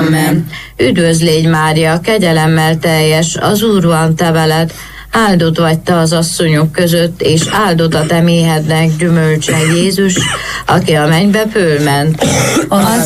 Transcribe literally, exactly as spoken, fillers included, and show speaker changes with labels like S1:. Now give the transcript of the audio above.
S1: Amen.
S2: Üdvözl légy, Mária, kegyelemmel teljes, az Úr van te veled, áldott vagy te az asszonyok között, és áldott a te méhednek gyümölcse Jézus, aki a mennybe fölment.
S1: Az